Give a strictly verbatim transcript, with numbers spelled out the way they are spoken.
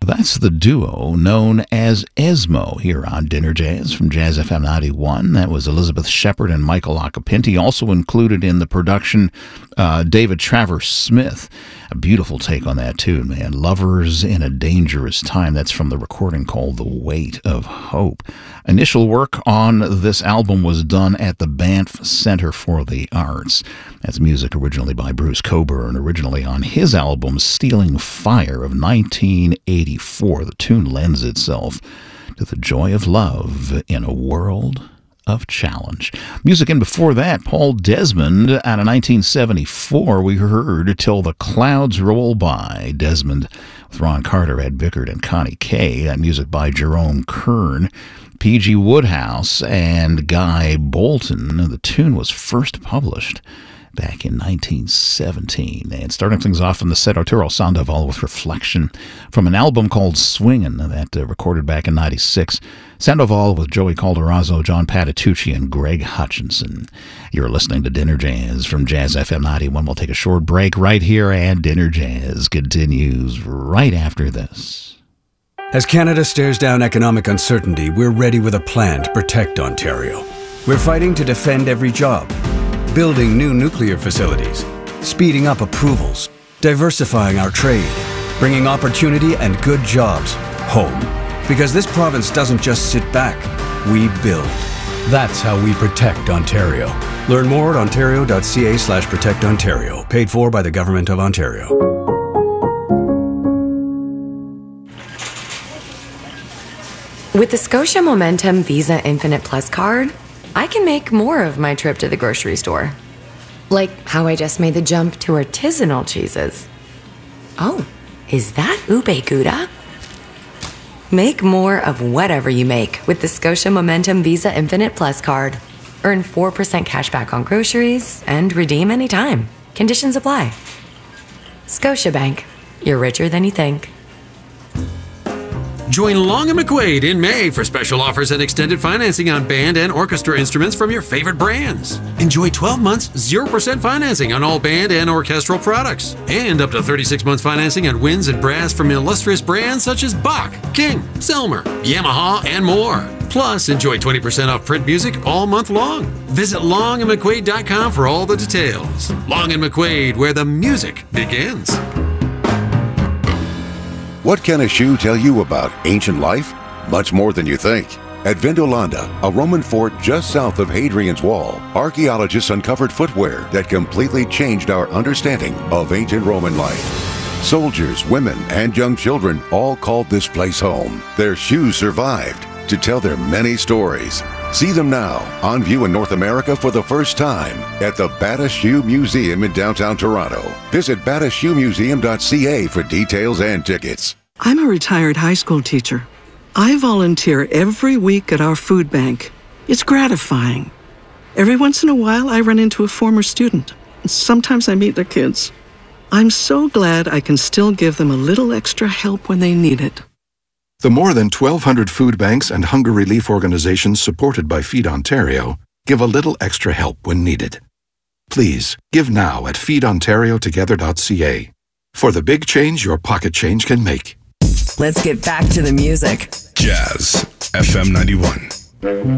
That's the duo known as Esmo here on Dinner Jazz from Jazz F M ninety-one. That was Elizabeth Shepard and Michael Acapinti. Also included in the production, uh, David Travers Smith. A beautiful take on that tune, man. Lovers in a Dangerous Time. That's from the recording called The Weight of Hope. Initial work on this album was done at the Banff Center for the Arts. That's music originally by Bruce Cockburn, originally on his album Stealing Fire of nineteen eighty-four. The tune lends itself to the joy of love in a world of challenge. Music in before that, Paul Desmond out of nineteen seventy-four. We heard Till the Clouds Roll By. Desmond with Ron Carter, Ed Bickert, and Connie Kay. That music by Jerome Kern, P G Woodhouse, and Guy Bolton. The tune was first published back in nineteen seventeen. And starting things off in the set, Arturo Sandoval with Reflection from an album called Swingin' that uh, recorded back in ninety-six. Sandoval with Joey Calderazzo, John Patitucci, and Greg Hutchinson. You're listening to Dinner Jazz from Jazz F M ninety-one. We'll take a short break right here, and Dinner Jazz continues right after this. As Canada stares down economic uncertainty, we're ready with a plan to protect Ontario. We're fighting to defend every job, building new nuclear facilities, speeding up approvals, diversifying our trade, bringing opportunity and good jobs home. Because this province doesn't just sit back, we build. That's how we protect Ontario. Learn more at ontario.ca slash protect Ontario. Paid for by the Government of Ontario. With the Scotia Momentum Visa Infinite Plus card, I can make more of my trip to the grocery store. Like how I just made the jump to artisanal cheeses. Oh, is that ube gouda? Make more of whatever you make with the Scotia Momentum Visa Infinite Plus card. Earn four percent cash back on groceries and redeem anytime. Conditions apply. Scotiabank. You're richer than you think. Join Long and McQuaid in May for special offers and extended financing on band and orchestra instruments from your favorite brands. Enjoy twelve months, zero percent financing on all band and orchestral products. And up to thirty-six months financing on winds and brass from illustrious brands such as Bach, King, Selmer, Yamaha, and more. Plus, enjoy twenty percent off print music all month long. Visit long and mcquaid dot com for all the details. Long and McQuaid, where the music begins. What can a shoe tell you about ancient life? Much more than you think. At Vindolanda, a Roman fort just south of Hadrian's Wall, archaeologists uncovered footwear that completely changed our understanding of ancient Roman life. Soldiers, women, and young children all called this place home. Their shoes survived to tell their many stories. See them now, on view in North America for the first time at the Bata Shoe Museum in downtown Toronto. Visit bata shoe museum dot c a for details and tickets. I'm a retired high school teacher. I volunteer every week at our food bank. It's gratifying. Every once in a while, I run into a former student. Sometimes I meet their kids. I'm so glad I can still give them a little extra help when they need it. The more than twelve hundred food banks and hunger relief organizations supported by Feed Ontario give a little extra help when needed. Please, give now at feed ontario together dot c a for the big change your pocket change can make. Let's get back to the music. Jazz F M ninety-one.